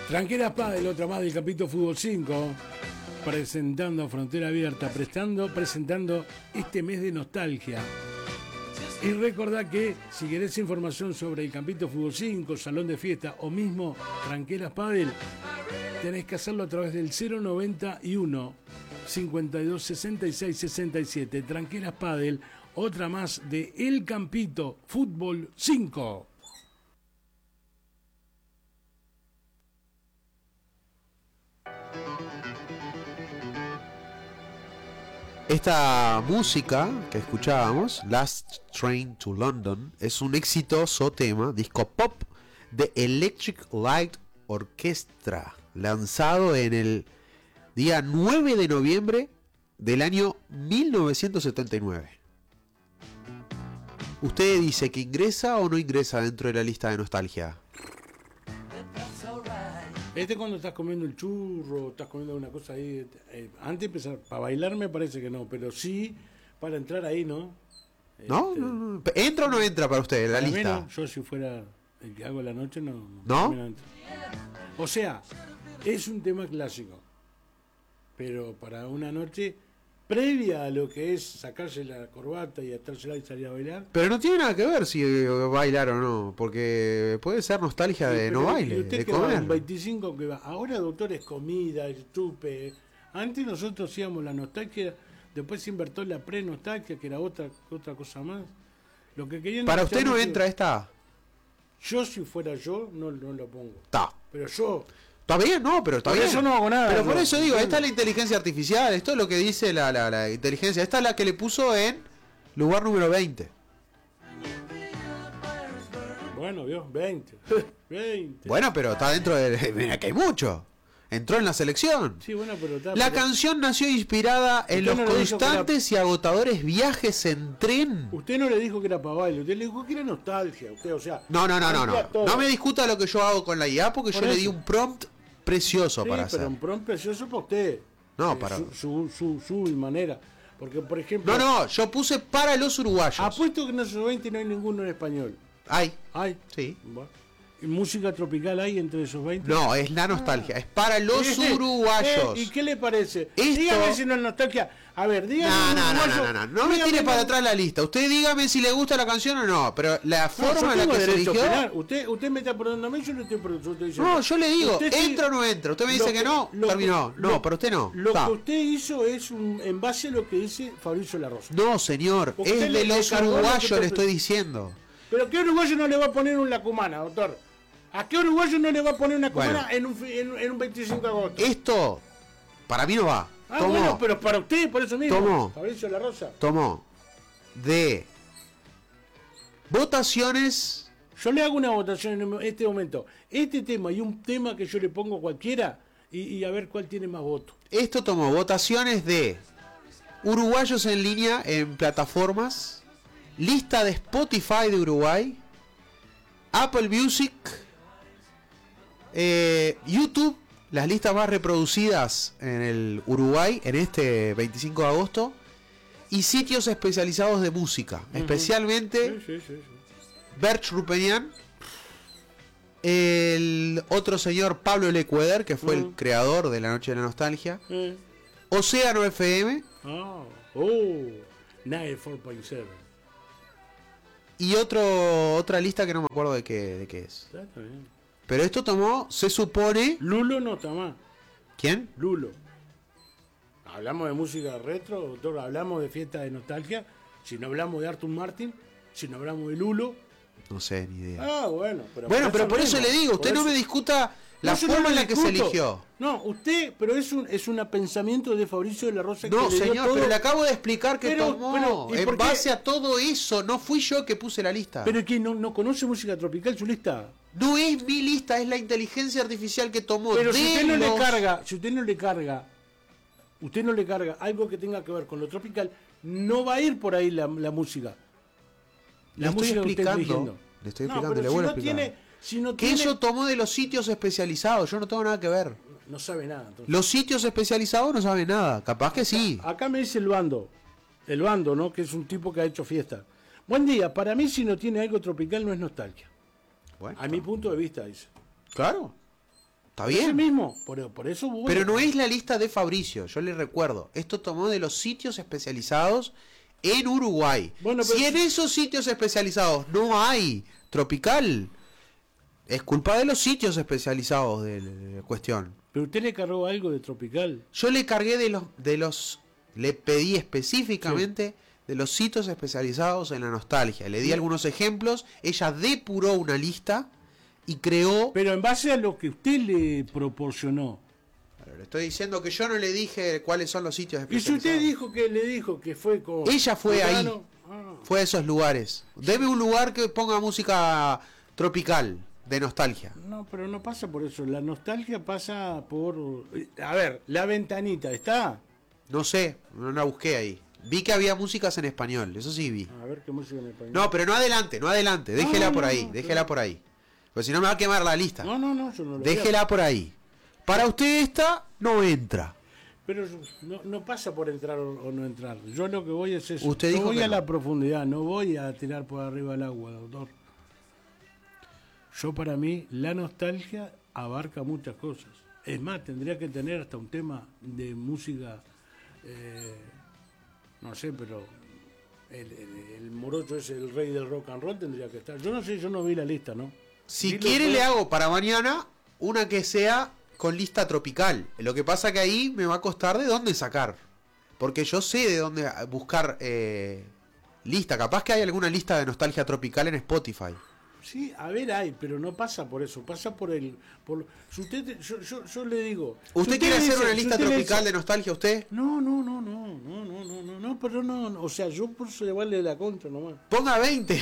Tranqueras Padel, otra más del capítulo Fútbol 5, presentando Frontera Abierta, presentando este mes de nostalgia. Y recordá que si querés información sobre el Campito Fútbol 5, Salón de Fiesta o mismo Tranqueras Padel, tenés que hacerlo a través del 091 52 66 67. Tranqueras Padel, otra más de El Campito Fútbol 5. Esta música que escuchábamos, Last Train to London, es un exitoso tema, disco pop de Electric Light Orchestra, lanzado en el día 9 de noviembre del año 1979. ¿Usted dice que ingresa o no ingresa dentro de la lista de nostalgia? Cuando estás comiendo el churro, estás comiendo una cosa ahí, antes de empezar, para bailar me parece que no, pero sí para entrar ahí, ¿no? No. ¿Entra o no entra para usted en la lista? No, yo si fuera el que hago la noche, no. ¿No? O sea, es un tema clásico, pero para una noche previa a lo que es sacarse la corbata y atársela y salir a bailar. Pero no tiene nada que ver si bailar o no, porque puede ser nostalgia de no baile, usted de que comer. va un 25 que va. Ahora, doctor, es comida, es chupe. Antes nosotros hacíamos la nostalgia, después se invertó la pre-nostalgia, que era otra cosa más. Lo que querían. ¿Para usted no entra esta? Yo, si fuera yo, no lo pongo. Está. Pero yo. Está bien, no, pero está por bien. Eso no hago nada. Pero por eso digo, esta es la inteligencia artificial, esto es lo que dice la inteligencia. Esta es la que le puso en lugar número 20. Bueno, Dios, 20. 20. Bueno, pero está dentro de... Mira que hay mucho. Entró en la selección. Sí, bueno, pero está, la canción nació inspirada en los constantes y agotadores viajes en tren. Usted no le dijo que era para baile, usted le dijo que era nostalgia. Usted, o sea, no. No me discuta lo que yo hago con la IA, porque yo le di un prompt precioso para hacer. Pero un prompt precioso para usted. No, para su manera. Porque, por ejemplo... No, yo puse para los uruguayos. Apuesto que en esos 20 no hay ninguno en español. Hay. Sí. Bueno. ¿Y música tropical hay entre esos 20? No, es la nostalgia. Es para los uruguayos. ¿Y qué le parece? Esto... Dígame si no es nostalgia. A ver, dígame. No me tire para atrás la lista. Usted dígame si le gusta la canción o no. Pero la forma en la que se eligió... Usted me está preguntando a mí, yo no estoy preguntando. No, yo le digo, ¿entra o no entra? Usted me dice que no, terminó. No, para usted no. Lo que usted hizo es en base a lo que dice Fabricio Larrosa. No, señor, es de los uruguayos, le estoy diciendo. ¿Pero qué uruguayo no le va a poner un lacumana, doctor? ¿A qué uruguayo no le va a poner una cumana en un 25 de agosto? Esto, para mí no va. Bueno, pero para usted, por eso mismo. Fabricio Larrosa. Tomó de votaciones. Yo le hago una votación en este momento. Este tema y un tema que yo le pongo cualquiera y a ver cuál tiene más votos. Esto tomó votaciones de uruguayos en línea en plataformas, lista de Spotify de Uruguay, Apple Music, YouTube, las listas más reproducidas en el Uruguay en este 25 de agosto, y sitios especializados de música, especialmente Berch Rupenian, el otro señor Pablo Lecueder, que fue el creador de La Noche de la Nostalgia, Océano FM, 94.7, y otra lista que no me acuerdo de qué es. Está bien. Pero esto tomó, se supone... Lulo no está más. ¿Quién? Lulo. Hablamos de música retro, doctor, hablamos de fiesta de nostalgia. Si no hablamos de Arthur Martin, si no hablamos de Lulo. No sé, ni idea. Bueno. Pero por eso le digo, usted no me discuta la forma en la que se eligió. No, usted, pero es un pensamiento de Fabricio de la Rosa. No, señor, pero le acabo de explicar que tomó en base a todo eso. No fui yo que puse la lista. Pero que no conoce música tropical su lista. No es mi lista, es la inteligencia artificial que tomó. Pero si usted no le carga algo que tenga que ver con lo tropical, no va a ir por ahí la música. La música que usted está eligiendo. Le estoy explicando, le vuelvo a explicar. Que eso tomó de los sitios especializados, yo no tengo nada que ver. No sabe nada. Entonces. Los sitios especializados no saben nada, capaz que sí. Acá me dice el bando, ¿no? Que es un tipo que ha hecho fiesta. Buen día, para mí si no tiene algo tropical no es nostalgia. Bueno, a mi punto de vista, dice. Claro. ¿Está Ese bien? mismo, por eso voy. Pero no es la lista de Fabricio, yo le recuerdo. Esto tomó de los sitios especializados en Uruguay. Bueno, pero si en esos sitios especializados no hay tropical, es culpa de los sitios especializados de la cuestión. Pero usted le cargó algo de tropical. Yo le cargué le pedí específicamente de los sitios especializados en la nostalgia. Le di algunos ejemplos, ella depuró una lista y creó... Pero en base a lo que usted le proporcionó. Le estoy diciendo que yo no le dije cuáles son los sitios Y especializados. si usted le dijo que fue con... Ella fue ahí. Fulano, Fue a esos lugares. Deme un lugar que ponga música tropical, de nostalgia. No, pero no pasa por eso. La nostalgia pasa por... A ver, La Ventanita, ¿está? No sé, no la busqué ahí. Vi que había músicas en español, eso sí vi. A ver qué música en español. No, pero no adelante, déjela No, por no, ahí, no, déjela por ahí. Pues si no me va a quemar la lista. No, yo no lo Déjela por ahí. Para usted esta no entra. Pero no pasa por entrar o no entrar. Yo lo que voy es eso. Usted Yo dijo voy que a no. la profundidad, no voy a tirar por arriba el agua, doctor. Yo para mí, la nostalgia abarca muchas cosas. Es más, tendría que tener hasta un tema de música, no sé, pero el morocho es el rey del rock and roll, tendría que estar. Yo no sé, yo no vi la lista, ¿no? Si Vi quiere los le dos. hago para mañana una que sea con lista tropical. Lo que pasa que ahí me va a costar de dónde sacar. Porque yo sé de dónde buscar lista. Capaz que hay alguna lista de nostalgia tropical en Spotify. Sí, a ver, hay, pero no pasa por eso, pasa por si usted, yo le digo. ¿Usted si quiere le hacer dice- una si lista usted le tropical dice- de nostalgia usted? No, pero no, o sea, yo por llevarle la contra nomás. Ponga 20.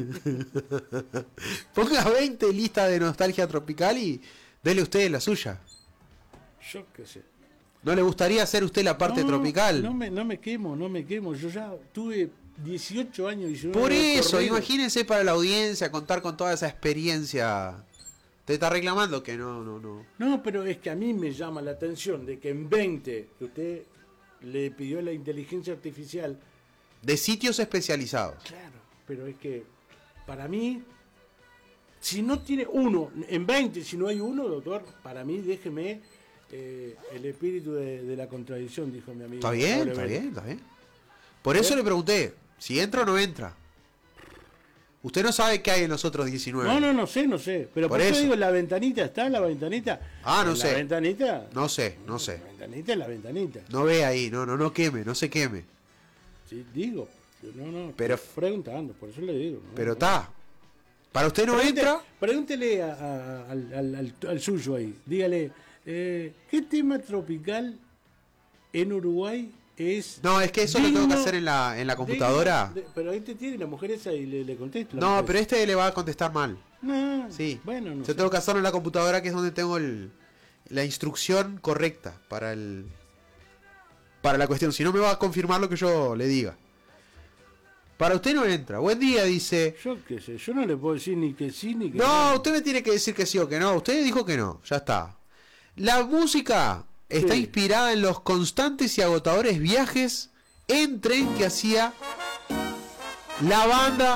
Ponga 20 listas de nostalgia tropical y dele usted la suya. Yo qué sé. ¿No le gustaría hacer usted la parte No, tropical? No me quemo. Yo ya tuve 18 años, 19 Por años eso, corridos. imagínense para la audiencia contar con toda esa experiencia. Te está reclamando que no. No, pero es que a mí me llama la atención de que en 20, que usted le pidió a la inteligencia artificial, De sitios especializados. claro, pero es que para mí, si no tiene uno, en 20, si no hay uno, doctor, para mí déjeme el espíritu de la contradicción, dijo mi amigo. Está bien. Por eso le pregunté, si entra o no entra. Usted no sabe qué hay en los otros 19. No sé. Pero Por por eso eso. digo, la ventanita, ¿está la ventanita? Ah, no La sé. ventanita. No sé. La ventanita es la ventanita. No ve ahí, no queme, no se queme. Sí, digo. No, Pero- estoy preguntando, por eso le digo. ¿no? Pero está. Para usted no Pregunte- entra. Pregúntele al suyo ahí. Dígale, ¿qué tema tropical en Uruguay es? No, es que eso lo tengo que digno- hacer en la computadora. Pero ahí te tiene la mujer esa y le contesta. la No, mujer pero este le va a contestar mal. No, Sí. Bueno, no Yo sé. tengo que hacerlo en la computadora, que es donde tengo la instrucción correcta para la cuestión. Si no, me va a confirmar lo que yo le diga. Para usted no entra. Buen día, dice. Yo qué sé, yo no le puedo decir ni que sí ni que No, usted me tiene que decir que sí o que no. Usted dijo que no. Ya está. La música está Sí. inspirada en los constantes y agotadores viajes en tren que hacía la banda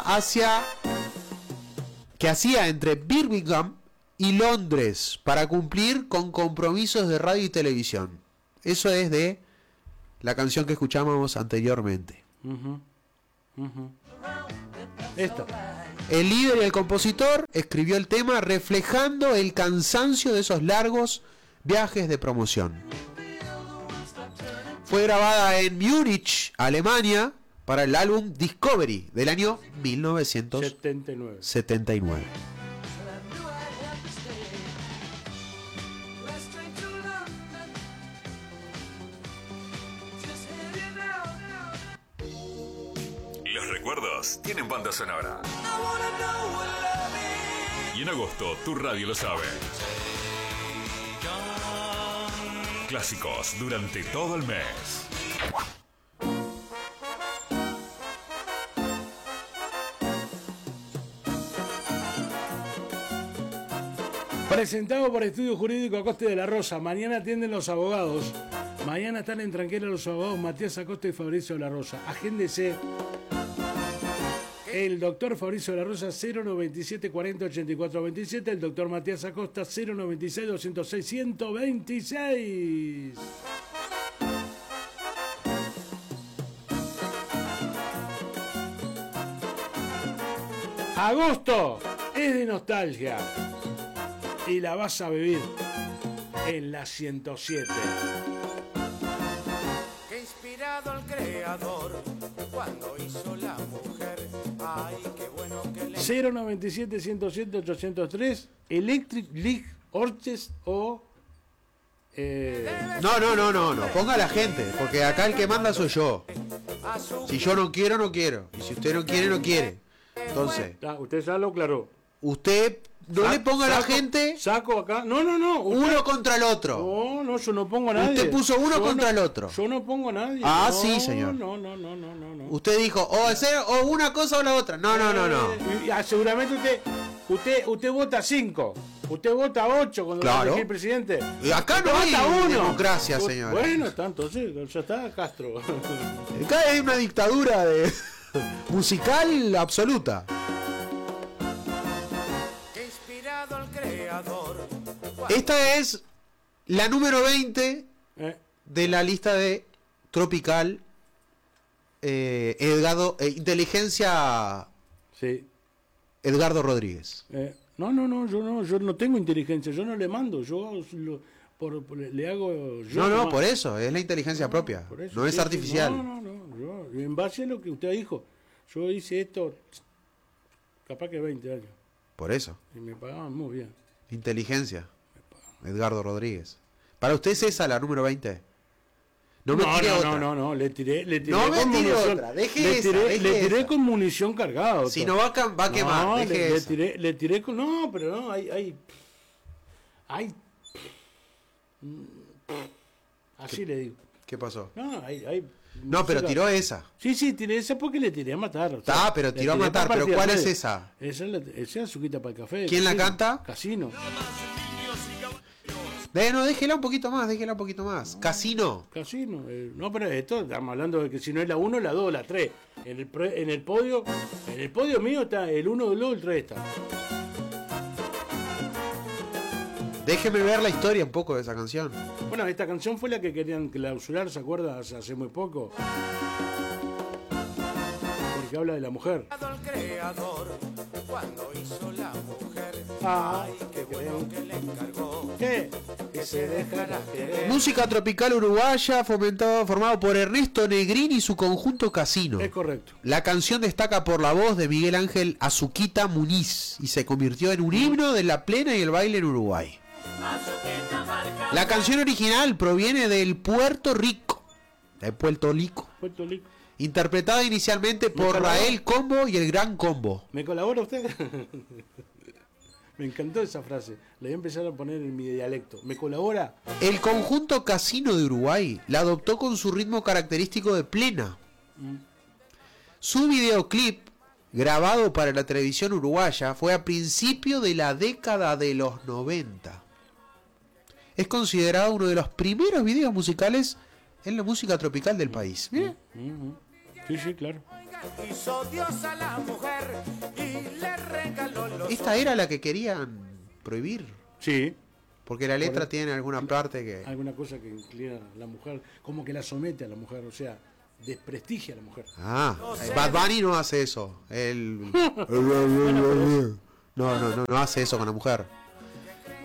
que hacía entre Birmingham y Londres para cumplir con compromisos de radio y televisión. Eso es de la canción que escuchábamos anteriormente. Esta. El líder y el compositor escribió el tema reflejando el cansancio de esos largos viajes de promoción. Fue grabada en Múnich, Alemania, para el álbum Discovery del año 1979. 79. Los recuerdos tienen banda sonora. Y en agosto tu radio lo sabe. Clásicos durante todo el mes. Presentado por Estudio Jurídico Acosta de la Rosa. Mañana atienden los abogados. Mañana están en Tranquera los abogados Matías Acosta y Fabricio de la Rosa. Agéndese. El doctor Fabricio de la Rosa 097 40 84 27. El doctor Matías Acosta 096 206 126. Agosto es de nostalgia y la vas a vivir en la 107. Que inspirado al creador cuando hizo la mujer. Ay, qué bueno que le... 097 107 803 Electric League Orchestra o No, ponga a la gente, porque acá el que manda soy yo. Si yo no quiero, no quiero. Y si usted no quiere, no quiere. Entonces, usted ya lo aclaró. usted no le ponga a la gente Saco acá. No. Usted, uno contra el otro. no, yo no pongo a nadie. Usted puso uno contra el otro. Yo no pongo a nadie. Ah, No, sí, señor. No. Usted dijo, o una cosa o la otra. No. Seguramente usted vota 5. Usted vota 8 cuando Claro. va a elegir presidente. Y acá no Usted hay vota 1. democracia, señor. Bueno, está, entonces ya está Castro. Acá hay una dictadura musical absoluta. Que inspirado al creador. Esta es la número 20 de la lista de Tropical Inteligencia Sí. Edgardo Rodríguez. No, yo no tengo inteligencia, yo no le mando, le hago yo. No, nomás. por eso, es la inteligencia propia, Por eso, no es sí, artificial. yo, en base a lo que usted dijo, yo hice esto capaz que 20 años Por eso, y me pagaban muy bien. inteligencia, Edgardo Rodríguez. ¿Para usted es esa la número 20? No me tire otra. No, le tiré No me con tire munición. otra, deje le esa, tiré, deje le tiré esa. con munición cargada. Si no va a quemar, No, deje esa. le tiré con. No, pero no, hay. Así le digo. ¿Qué pasó? No, hay. No, pero música. tiró esa. Sí, tiré esa porque le tiré a matar. o sea, Está, pero le tiró a tiré matar. para ¿Pero partida cuál es media. esa? Esa es Azuquita para el café. ¿Quién la Casino. canta? Casino. No, déjela un poquito más. Casino. Casino. No, pero esto estamos hablando de que si no es la 1, la 2, la 3. En el podio mío está el 1, el 2, el 3 está. Déjeme ver la historia un poco de esa canción. Bueno, esta canción fue la que querían clausurar, ¿se acuerda? Hace muy poco. Porque habla de la mujer. Al creador cuando hizo la mujer. Ah, Ay, qué bueno que le encargó. ¿Qué? Que se dejara querer. Música tropical uruguaya formado por Ernesto Negrini y su conjunto Casino. Es correcto. La canción destaca por la voz de Miguel Ángel Azuquita Muniz y se convirtió en un himno de la plena y el baile en Uruguay. La canción original proviene del Puerto Rico, Puerto Rico. interpretada inicialmente por colabora? Rael Combo y el Gran Combo. ¿Me colabora usted? Me encantó esa frase. La voy a empezar a poner en mi dialecto. ¿Me colabora? El conjunto Casino de Uruguay la adoptó con su ritmo característico de plena. Su videoclip, grabado para la televisión uruguaya, fue a principio de la década de los 90. Es considerado uno de los primeros videos musicales en la música tropical del país. Mira. Sí, claro. Hizo Dios a la mujer y le regaló los Esta era la que querían prohibir, Sí. porque la letra tiene alguna parte que... Alguna cosa que inclina a la mujer, como que la somete a la mujer, o sea, desprestigia a la mujer. Ah, Bad Bunny no hace eso. No hace eso con la mujer.